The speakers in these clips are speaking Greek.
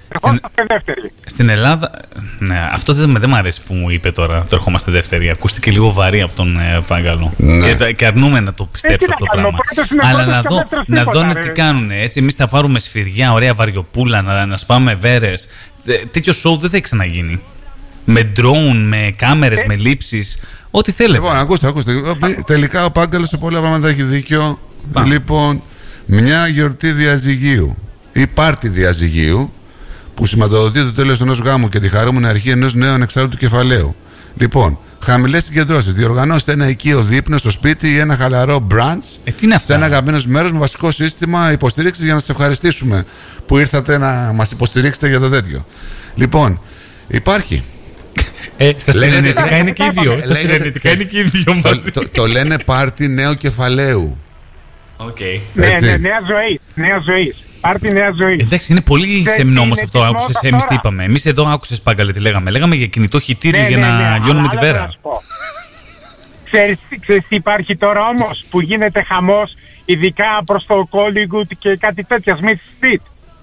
Ερχόμαστε δεύτεροι. Στην Ελλάδα. Ναι, αυτό δεν μου αρέσει που μου είπε τώρα. Το ερχόμαστε δεύτεροι. Ακούστηκε λίγο βαρύ από τον Πάγκαλο. Ναι. Και αρνούμε να το πιστέψω αυτό το πράγμα. Αλλά να δω τι κάνουν. Έτσι, εμείς θα πάρουμε σφυριά, ωραία βαριοπούλα, να σπάμε βέρες. Τέτοιο σοου δεν θα έχει ξαναγίνει. Με drone, με κάμερες, με λήψεις. Ό,τι θέλετε. Λοιπόν, ακούστε. Τελικά ο Πάγκαλος σε πολλά πράγματα έχει δίκιο. Λοιπόν, μια γιορτή διαζυγίου ή πάρτι διαζυγίου που σηματοδοτεί το τέλος ενός γάμου και τη χαρούμενη αρχή ενός νέου ανεξάρτητου κεφαλαίου. Λοιπόν, χαμηλές συγκεντρώσεις. Διοργανώστε ένα οικείο δείπνο στο σπίτι ή ένα χαλαρό brunch σε ένα αγαπημένο μέρος με βασικό σύστημα υποστήριξης για να σας ευχαριστήσουμε που ήρθατε να μας υποστηρίξετε για το τέτοιο. Λοιπόν, υπάρχει. Στα συνενετικά είναι και οι δύο. Το λένε πάρτι νέου κεφαλαίου. Okay. Ναι, νέα ζωή. Πάρτι νέα ζωή. Εντάξει, είναι πολύ σεμνόμος αυτό. Άκουσες, εμείς τι είπαμε. Εμείς εδώ άκουσες, Πάγκαλε, τι λέγαμε. Λέγαμε για κινητό χιτήριο για να λιώνουμε τη βέρα. Ξέρεις τι υπάρχει τώρα όμως που γίνεται χαμός, ειδικά προς το Hollywood και κάτι τέτοια, Smith Street.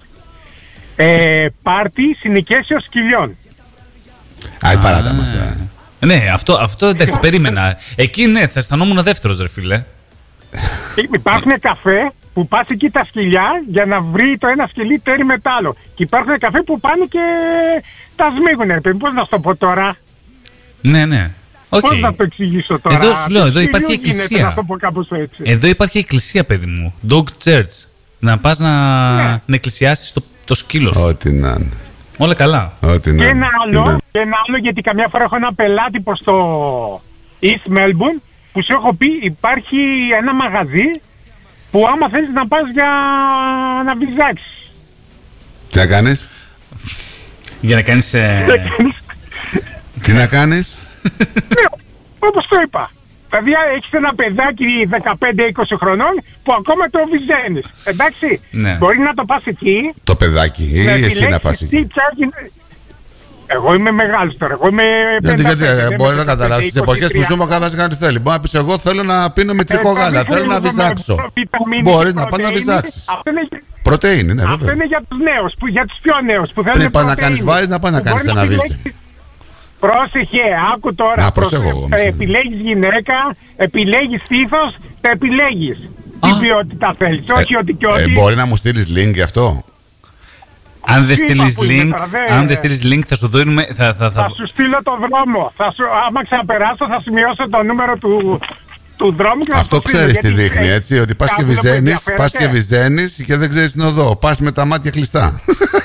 Πάρτι συνοικέσεως σκυλιών. Άι, παράτα μας. Ναι, αυτό εντάξει, περίμενα. Εκεί ναι, θα αισθανόμουν δεύτερος, ρε φίλε. Υπάρχουν καφέ που πας εκεί τα σκυλιά για να βρει το ένα σκυλί τέρι με το άλλο. Και υπάρχουν καφέ που πάνε και τα σμίγουνε. Πώς να σου το πω τώρα. Ναι. Okay. Πώς να το εξηγήσω τώρα. Εδώ σου λέω, εδώ υπάρχει εκκλησία. Να το πω κάπως έτσι. Εδώ υπάρχει εκκλησία, παιδί μου. Dog church. Να πας να εκκλησιάσεις το σκύλο σου. Ό,τι να είναι. Όλα καλά. Και ένα άλλο, γιατί καμιά φορά έχω ένα πελάτη προς το East Melbourne που σου έχω πει, υπάρχει ένα μαγαζί που άμα θέλεις να πας για να βυζάξεις. Τι να κάνεις? Για να κάνεις... Τι να κάνεις? Ναι, όπως το είπα. Δηλαδή έχεις ένα παιδάκι 15-20 χρονών που ακόμα το βυζένεις. Εντάξει, μπορεί να το πας εκεί. Το παιδάκι ή εσύ να πας εκεί? Εγώ είμαι μεγάλος τώρα. Εγώ είμαι 50. Γιατί μπορεί να καταλάβεις τις εποχές που ζούμε ο καθένας κάνει τι θέλει. Μπορεί να πεις εγώ θέλω να πίνω μητρικό γάλα, θέλω να βυζάξω. Μπορείς να πας να βυζάξεις. Πρωτεΐνη, ναι, βέβαια. Αυτό είναι για τους νέους, για τους πιο νέους που θέλουν. Πριν πας να κάνεις βάρη, να πας να κάνεις ένα βύζι. Πρόσεχε, άκου τώρα. Επιλέγεις γυναίκα, επιλέγεις στήθος, τα επιλέγεις. Τι ποιότητα θέλεις, όχι ότι και ότι. Μπορεί να μου στείλεις link γι' αυτό? Αν δεν στείλεις link θα σου δίνουμε... Θα σου στείλω το δρόμο. Άμα ξαναπεράσω θα σημειώσω το νούμερο του δρόμου και αυτό ξέρεις τι δείχνει, έτσι? Ότι πας και βυζένεις και δεν ξέρεις την οδό. Πας με τα μάτια κλειστά.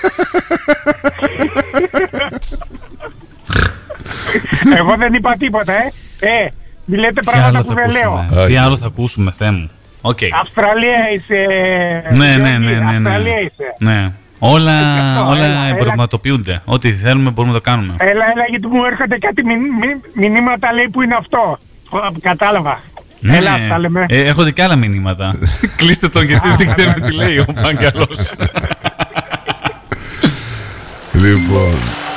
Εγώ δεν είπα τίποτα, μη λέτε πράγματα που δεν λέω. Τι άλλο θα ακούσουμε, Θεέ μου. Αυστραλία είσαι. Αυστραλία είσαι. Όλα εμπορευματοποιούνται. Ό,τι θέλουμε μπορούμε να το κάνουμε. Έλα, γιατί μου έρχονται κάτι μηνύματα, λέει, που είναι αυτό. Κατάλαβα. Έλα, τα λέμε. Έρχονται και άλλα μηνύματα. Κλείστε τον, γιατί δεν ξέρουμε τι λέει ο Πάγκαλος. Λοιπόν.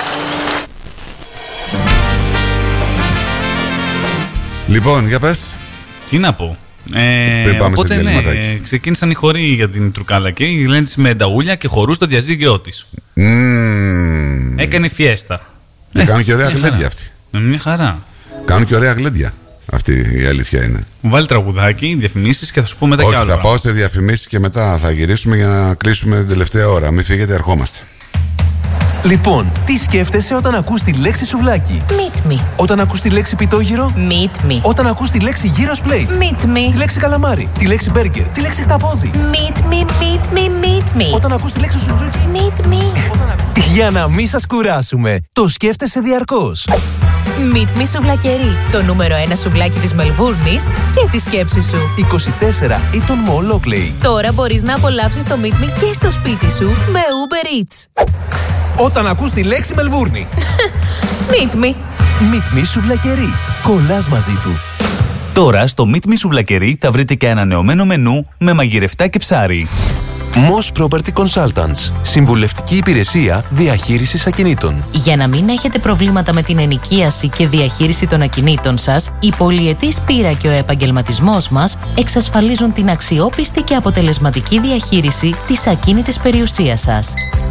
Λοιπόν, για πες. Τι να πω. Οπότε ξεκίνησαν οι χοροί για την Τρουκάλα και η Λέντση με ενταούλια και χορούς στο διαζύγιο της. Έκανε φιέστα. Και κάνουν και ωραία γλέντια αυτοί. Μια χαρά. Κάνουν και ωραία γλέντια. Αυτή η αλήθεια είναι. Βάλει τραγουδάκι, διαφημίσεις και θα σου πω μετά κι άλλο. Θα πάω σε διαφημίσεις και μετά θα γυρίσουμε για να κλείσουμε την τελευταία ώρα. Μην φύγετε, ερχόμαστε. Λοιπόν, τι σκέφτεσαι όταν ακούς τη λέξη σουβλάκι? Meet me. Όταν ακούς τη λέξη πιτόγυρο? Meet me. Όταν ακούς τη λέξη γύρος πλέι? Meet me. Τη λέξη καλαμάρι? Τη λέξη μπέργκερ? Τη λέξη χταπόδι? Meet me, meet me, meet me. Όταν ακούς τη λέξη σουτζούκι? Meet me. Για να μην σας κουράσουμε, το σκέφτεσαι διαρκώς. Meet me σουβλακερί, το νούμερο 1 σουβλάκι της Μελβούρνης και τη σκέψη σου. 24 Eaton Mall Oakley. Τώρα μπορείς να απολαύσεις το Meet me και στο σπίτι σου με Uber Eats. Όταν ακούς τη λέξη Μελβούρνη. Meet me. Meet me σουβλακερί. Κολλάς μαζί του. Τώρα στο Meet me σουβλακερί θα βρείτε και ανανεωμένο μενού με μαγειρευτά και ψάρι. Moss Property Consultants. Συμβουλευτική υπηρεσία διαχείρισης ακινήτων. Για να μην έχετε προβλήματα με την ενοικίαση και διαχείριση των ακινήτων σας, η πολυετής πείρα και ο επαγγελματισμός μας εξασφαλίζουν την αξιόπιστη και αποτελεσματική διαχείριση της ακίνητης περιουσίας σας.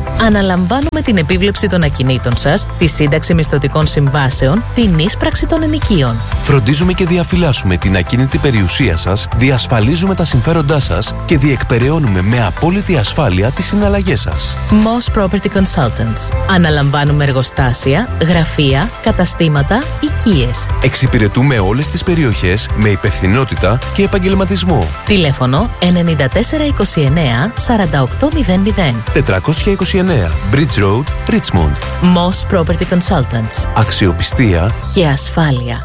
Αναλαμβάνουμε την επίβλεψη των ακινήτων σας, τη σύνταξη μισθωτικών συμβάσεων, την ίσπραξη των ενοικίων. Φροντίζουμε και διαφυλάσσουμε την ακίνητη περιουσία σας, διασφαλίζουμε τα συμφέροντά σας και διεκπεραιώνουμε με απόλυτη ασφάλεια τις συναλλαγές σας. Moss Property Consultants. Αναλαμβάνουμε εργοστάσια, γραφεία, καταστήματα, οικίες. Εξυπηρετούμε όλες τις περιοχές με υπευθυνότητα και επαγγελματισμό. Τηλέφωνο 9429 4800. 429 Bridge Road, Richmond. Moss Property Consultants. Αξιοπιστία και ασφάλεια.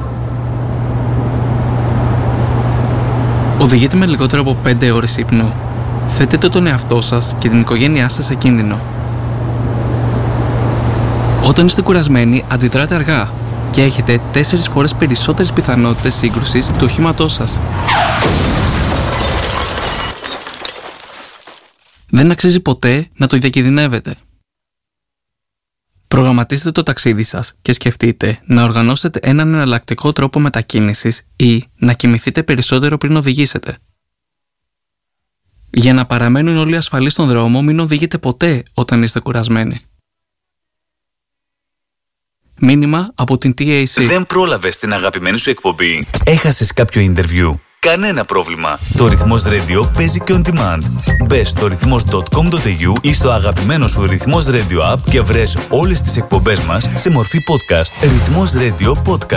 Οδηγείτε με λιγότερο από 5 ώρες ύπνου. Θέτετε τον εαυτό σας και την οικογένειά σας σε κίνδυνο. Όταν είστε κουρασμένοι, αντιδράτε αργά και έχετε 4 φορές περισσότερες πιθανότητες σύγκρουσης του οχήματός σας. Δεν αξίζει ποτέ να το διακινδυνεύετε. Προγραμματίστε το ταξίδι σας και σκεφτείτε να οργανώσετε έναν εναλλακτικό τρόπο μετακίνησης ή να κοιμηθείτε περισσότερο πριν οδηγήσετε. Για να παραμένουν όλοι ασφαλείς στον δρόμο, μην οδηγείτε ποτέ όταν είστε κουρασμένοι. Μήνυμα από την TAC. Δεν πρόλαβες την αγαπημένη σου εκπομπή? Έχασες κάποιο interview? Κανένα πρόβλημα. Το Ρυθμός Radio παίζει και on demand. Μπες στο ρυθμός.com.au ή στο αγαπημένο σου Ρυθμός Radio app και βρες όλες τις εκπομπές μας σε μορφή podcast. Ρυθμός Radio Podcast.